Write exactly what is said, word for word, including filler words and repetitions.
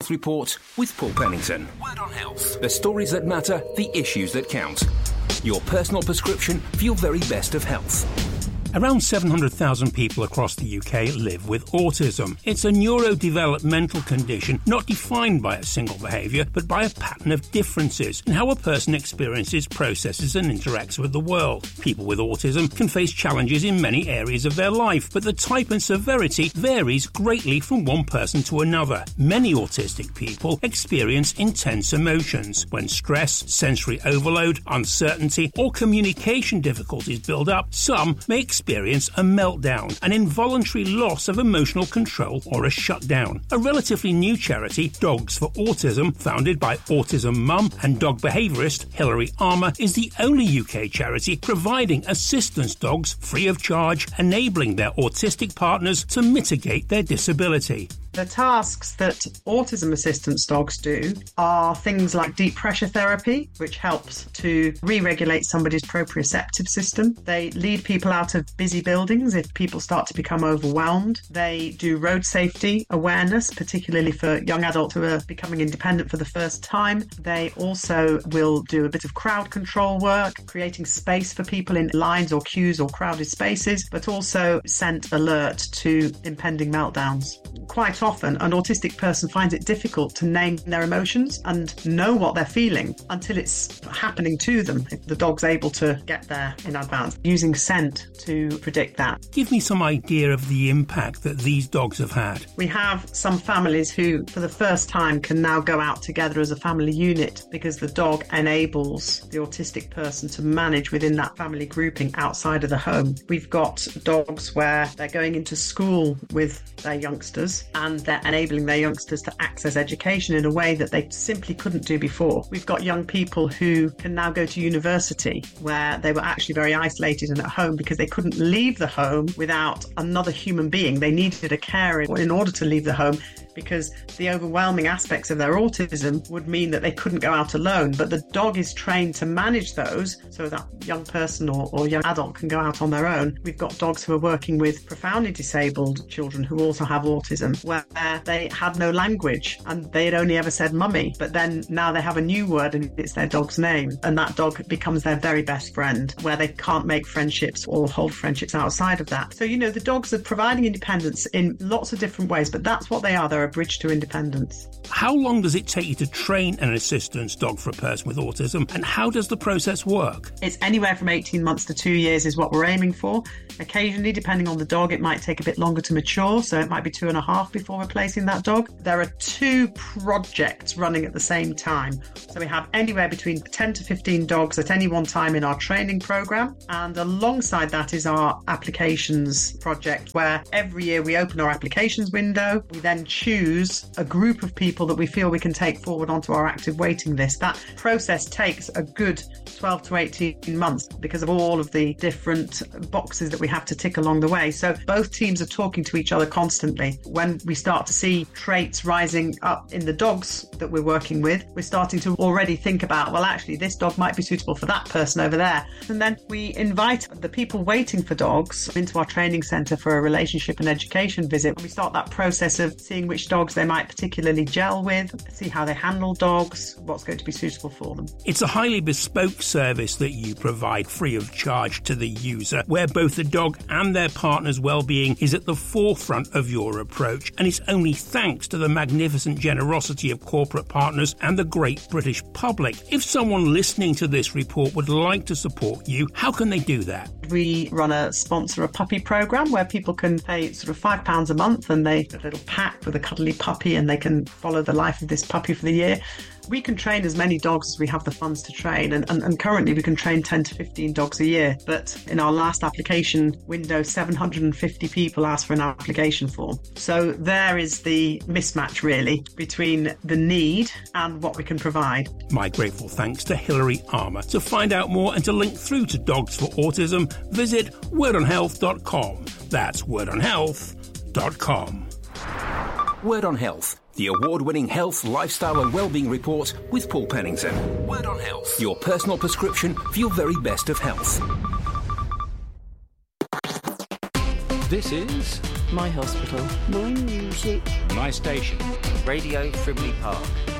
Health Report with Paul Pennington. Word on Health. The stories that matter, the issues that count. Your personal prescription for your very best of health. Around seven hundred thousand people across the U K live with autism. It's a neurodevelopmental condition not defined by a single behaviour, but by a pattern of differences in how a person experiences, processes and interacts with the world. People with autism can face challenges in many areas of their life, but the type and severity varies greatly from one person to another. Many autistic people experience intense emotions. When stress, sensory overload, uncertainty or communication difficulties build up, some may experience experience a meltdown, an involuntary loss of emotional control or a shutdown. A relatively new charity, Dogs for Autism, founded by autism mum and dog behaviourist Hilary Armour, is the only U K charity providing assistance dogs free of charge, enabling their autistic partners to mitigate their disability. The tasks that autism assistance dogs do are things like deep pressure therapy, which helps to re-regulate somebody's proprioceptive system. They lead people out of busy buildings if people start to become overwhelmed. They do road safety awareness, particularly for young adults who are becoming independent for the first time. They also will do a bit of crowd control work, creating space for people in lines or queues or crowded spaces, but also scent alert to impending meltdowns. Quite often, an autistic person finds it difficult to name their emotions and know what they're feeling until it's happening to them. If the dog's able to get there in advance, using scent to predict that. Give me some idea of the impact that these dogs have had. We have some families who, for the first time, can now go out together as a family unit because the dog enables the autistic person to manage within that family grouping outside of the home. We've got dogs where they're going into school with their youngsters and they're enabling their youngsters to access education in a way that they simply couldn't do before. We've got young people who can now go to university where they were actually very isolated and at home because they couldn't leave the home without another human being. They needed a carer in order to leave the home because the overwhelming aspects of their autism would mean that they couldn't go out alone. But the dog is trained to manage those so that young person or, or young adult can go out on their own. We've got dogs who are working with profoundly disabled children who also have autism, where they had no language and they had only ever said mummy, but then now they have a new word and it's their dog's name, and that dog becomes their very best friend, where they can't make friendships or hold friendships outside of that. So, you know, the dogs are providing independence in lots of different ways, but that's what they are. They're a bridge to independence. How long does it take you to train an assistance dog for a person with autism, and how does the process work? It's anywhere from eighteen months to two years is what we're aiming for. Occasionally, depending on the dog, it might take a bit longer to mature, so it might be two and a half before replacing that dog. There are two projects running at the same time. So we have anywhere between ten to fifteen dogs at any one time in our training program, and alongside that is our applications project, where every year we open our applications window. We then choose a group of people that we feel we can take forward onto our active waiting list. That process takes a good twelve to eighteen months because of all of the different boxes that we have to tick along the way. So both teams are talking to each other constantly. When we start to see traits rising up in the dogs that we're working with, we're starting to already think about, well, actually, this dog might be suitable for that person over there. And then we invite the people waiting for dogs into our training centre for a relationship and education visit. And we start that process of seeing which dogs they might particularly gel with, see how they handle dogs, what's going to be suitable for them. It's a highly bespoke service that you provide free of charge to the user, where both the dog and their partner's well-being is at the forefront of your approach, and it's only thanks to the magnificent generosity of corporate partners and the great British public. If someone listening to this report would like to support you, how can they do that? We run a sponsor a puppy programme where people can pay sort of five pounds a month and they get a little pack with a cuddly puppy and they can follow the life of this puppy for the year. We can train as many dogs as we have the funds to train, and, and, and currently we can train ten to fifteen dogs a year. But in our last application window, seven hundred fifty people asked for an application form. So there is the mismatch, really, between the need and what we can provide. My grateful thanks to Hilary Armour. To find out more and to link through to Dogs for Autism, visit word on health dot com. That's word on health dot com. Word on Health, the award-winning health, lifestyle and wellbeing report with Paul Pennington. Word on Health, your personal prescription for your very best of health. This is My hospital. My music. My station. Radio Frimley Park.